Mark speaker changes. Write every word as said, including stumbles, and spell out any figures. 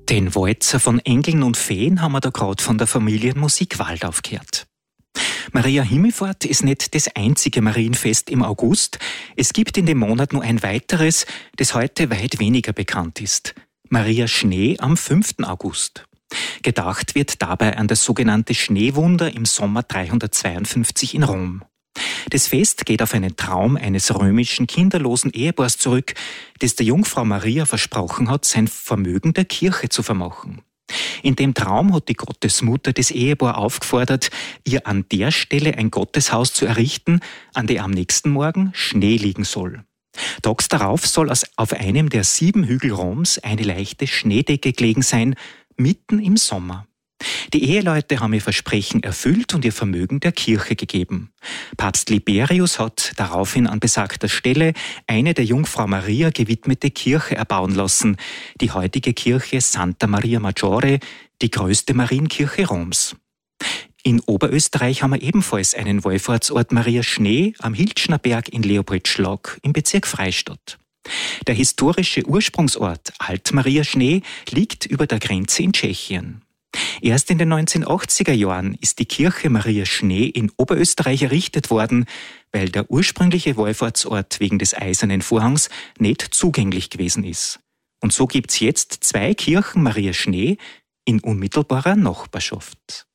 Speaker 1: Den Walzer von Engeln und Feen haben wir da gerade von der Familienmusik Waldau gehört. Maria Himmelfahrt ist nicht das einzige Marienfest im August. Es gibt in dem Monat nur ein weiteres, das heute weit weniger bekannt ist. Maria Schnee am fünften August. Gedacht wird dabei an das sogenannte Schneewunder im Sommer dreihundertzweiundfünfzig in Rom. Das Fest geht auf einen Traum eines römischen kinderlosen Ehepaars zurück, das der Jungfrau Maria versprochen hat, sein Vermögen der Kirche zu vermachen. In dem Traum hat die Gottesmutter das Ehepaar aufgefordert, ihr an der Stelle ein Gotteshaus zu errichten, an der am nächsten Morgen Schnee liegen soll. Tags darauf soll auf einem der sieben Hügel Roms eine leichte Schneedecke gelegen sein, mitten im Sommer. Die Eheleute haben ihr Versprechen erfüllt und ihr Vermögen der Kirche gegeben. Papst Liberius hat daraufhin an besagter Stelle eine der Jungfrau Maria gewidmete Kirche erbauen lassen, die heutige Kirche Santa Maria Maggiore, die größte Marienkirche Roms. In Oberösterreich haben wir ebenfalls einen Wallfahrtsort Maria Schnee am Hiltschner Berg in Leopoldschlag im Bezirk Freistadt. Der historische Ursprungsort Alt-Maria Schnee liegt über der Grenze in Tschechien. Erst in den neunzehnhundertachtziger Jahren ist die Kirche Maria Schnee in Oberösterreich errichtet worden, weil der ursprüngliche Wallfahrtsort wegen des Eisernen Vorhangs nicht zugänglich gewesen ist. Und so gibt's jetzt zwei Kirchen Maria Schnee in unmittelbarer Nachbarschaft.